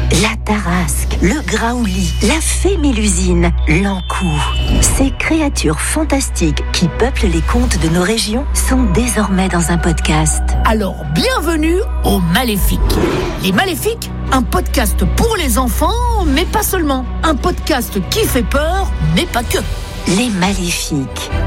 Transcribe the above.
la tarasque, le graouli, la fée Mélusine, l'encou. Ces créatures fantastiques qui peuplent les contes de nos régions sont désormais dans un podcast. Alors, bienvenue aux Maléfiques. Les Maléfiques, un podcast pour les enfants, mais pas seulement. Un podcast qui fait peur, mais pas que. Les Maléfiques,